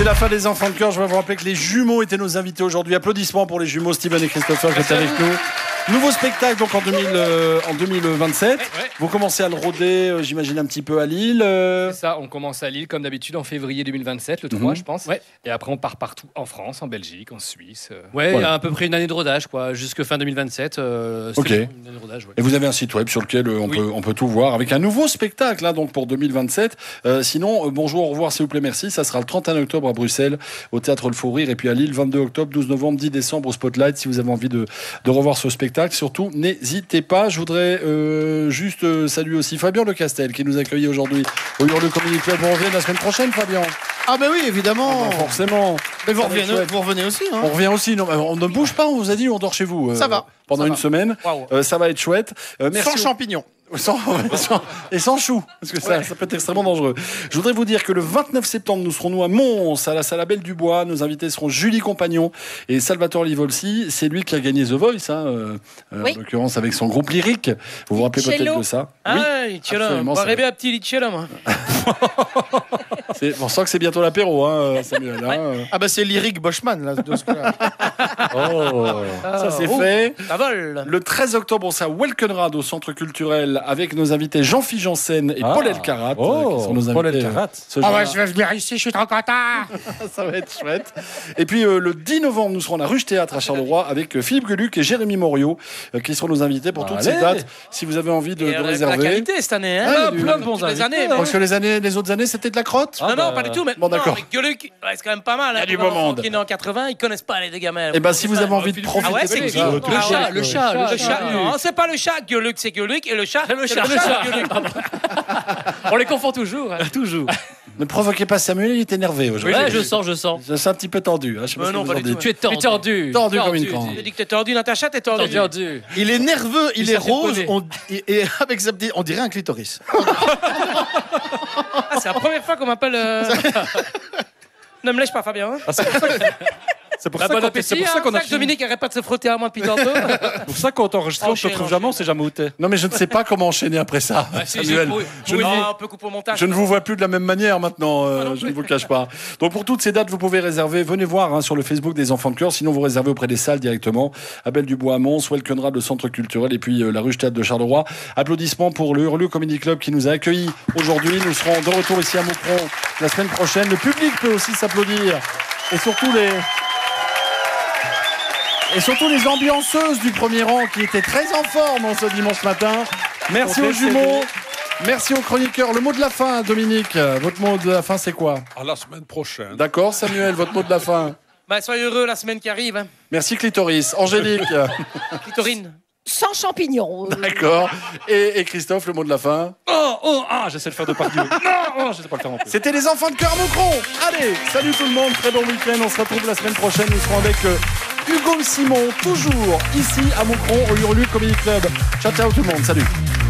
C'est la fin des enfants de cœur. Je vais vous rappeler que les jumeaux étaient nos invités aujourd'hui. Applaudissements pour les jumeaux Steven et Christopher qui étaient avec nous. Nouveau spectacle donc en 2027. Ouais. Vous commencez à le rôder, j'imagine un petit peu à Lille. C'est ça, on commence à Lille comme d'habitude en février 2027, le 3 je pense. Ouais. Et après on part partout en France, en Belgique, en Suisse. Ouais, voilà. Il y a à peu près une année de rodage quoi, jusque fin 2027. Ok. Une année de rodage, ouais. Et vous avez un site web sur lequel on peut tout voir avec un nouveau spectacle là, donc pour 2027. Sinon, bonjour, au revoir, s'il vous plaît, merci. Ça sera le 31 octobre à Bruxelles, au Théâtre Le Fou Rire, et puis à Lille, 22 octobre, 12 novembre, 10 décembre au Spotlight. Si vous avez envie de revoir ce spectacle, surtout n'hésitez pas. Je voudrais juste saluer aussi Fabien Lecastel qui nous accueille aujourd'hui au Hurle Comedy Club. On revient la semaine prochaine, Fabien. Ah ben oui, évidemment. Forcément. Mais vous revenez aussi. Hein. On revient aussi. Non, on ne bouge pas, on vous a dit, on dort chez vous. Ça va. Pendant une semaine. Wow. Ça va être chouette. Merci. Sans champignons. Et sans choux, parce que ça peut être extrêmement dangereux. Je voudrais vous dire que le 29 septembre, nous serons à Mons, à la salle Belle du Bois. Nos invités seront Julie Compagnon et Salvatore Livolsi. C'est lui qui a gagné The Voice, en l'occurrence avec son groupe lyrique. Vous vous rappelez peut-être de ça? Ah, Lichello. On va rêver à petit Lichello, moi. On sent que c'est bientôt l'apéro, Samuel. Ah bah c'est lyrique Boschman, là, de ce cas-là. Ça c'est fait. Ça vole. Le 13 octobre, on sera à Welkenrad au Centre culturel avec nos invités Jean-Philippe Janssen et Paul Elkarat. Qui sont nos invités. Paul Elkarat. Je vais venir ici, je suis trop content. Ça va être chouette. Et puis le 10 novembre, nous serons à la Ruche Théâtre à Charleroi avec Philippe Geluc et Jérémy Morio qui seront nos invités pour toutes ces dates. Si vous avez envie de réserver. La qualité cette année, hein. Plein de bons invités. Parce que les autres années, c'était de la crotte. Non, pas du tout. Mais bon, d'accord. Geluc, c'est quand même pas mal. Il y a du beau monde. Qui est né en 80, ils connaissent pas les gamins. Et ben si vous avez envie de profiter. Ah ouais, c'est qui? Le chat. Non, c'est pas le chat. Geluc, c'est Geluc et le chat. Le chat. On les confond toujours. Toujours. Ne provoquez pas Samuel, il est énervé aujourd'hui. Ouais, je sens. C'est un petit peu tendu. Je sais pas non, pas du tout. Tu es tordu. Tordu comme une crane. Tu dis que t'es tordu, Natacha, t'es tordu. Il est nerveux, il est rose, et avec sa petite, on dirait un clitoris. C'est la première fois qu'on m'appelle. Ne me lèche pas, Fabien. C'est pour ça qu'on a Dominique arrête pas de se frotter à moi depuis tantôt. C'est pour ça qu'on t'enregistre, on te trouve jamais, on sait jamais où t'es. Non mais je ne sais pas comment enchaîner après ça. Samuel. On peut couper au montage. Je ne vous vois plus de la même manière maintenant, je ne vous le cache pas. Donc pour toutes ces dates, vous pouvez réserver. Venez voir sur le Facebook des Enfants de Cœur. Sinon, vous réservez auprès des salles directement. À Belle du Bois à Mons, Welkenrad, le Centre culturel, et puis la Ruche Théâtre de Charleroi. Applaudissements pour le Hurle Comedy Club qui nous a accueillis aujourd'hui. Nous serons de retour ici à Moucron la semaine prochaine. Le public peut aussi s'applaudir. Et surtout les ambianceuses du premier rang qui étaient très en forme ce dimanche matin. Merci aux jumeaux. Merci aux chroniqueurs. Le mot de la fin, Dominique. Votre mot de la fin, c'est quoi? À la semaine prochaine. D'accord, Samuel, votre mot de la fin? Soyez heureux la semaine qui arrive. Hein. Merci, Clitoris. Angélique. Clitorine. Sans champignons. D'accord. Et Christophe, le mot de la fin? J'essaie de faire de partout. Je sais pas le faire non plus. C'était les Enfants de Cœur Moucron. Allez, salut tout le monde. Très bon week-end. On se retrouve la semaine prochaine. Nous serons avec Hugo Simon, toujours ici à Moucron, au Hurle Comedy Club. Ciao tout le monde. Salut.